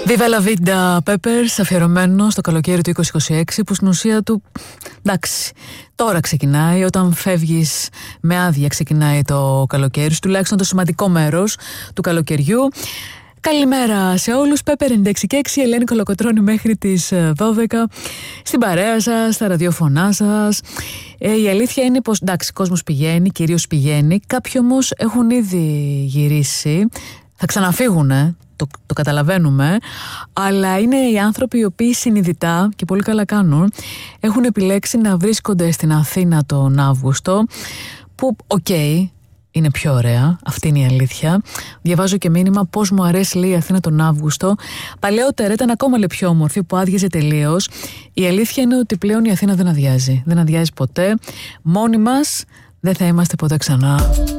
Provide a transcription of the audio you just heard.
Viva la vida Peppers, αφιερωμένο στο καλοκαίρι του 2026, που στην ουσία του, εντάξει, τώρα ξεκινάει, όταν φεύγεις με άδεια ξεκινάει το καλοκαίρι, τουλάχιστον το σημαντικό μέρος του καλοκαιριού. Καλημέρα σε όλους, Pepper 96,6, Ελένη Κολοκοτρώνη μέχρι τις 12, στην παρέα σας, στα ραδιοφωνά σας. Η αλήθεια είναι πως, εντάξει, κόσμος πηγαίνει, κυρίως πηγαίνει, κάποιοι όμως έχουν ήδη γυρίσει, θα ξαναφύγουνε. Το καταλαβαίνουμε, αλλά είναι οι άνθρωποι οι οποίοι συνειδητά και πολύ καλά κάνουν, έχουν επιλέξει να βρίσκονται στην Αθήνα τον Αύγουστο, που είναι πιο ωραία, αυτή είναι η αλήθεια. Διαβάζω και μήνυμα πως μου αρέσει, λέει, η Αθήνα τον Αύγουστο. Παλαιότερα ήταν ακόμα λέει πιο όμορφη, που άδειαζε τελείως. Η αλήθεια είναι ότι πλέον η Αθήνα δεν αδειάζει ποτέ. Μόνοι μας δεν θα είμαστε ποτέ ξανά.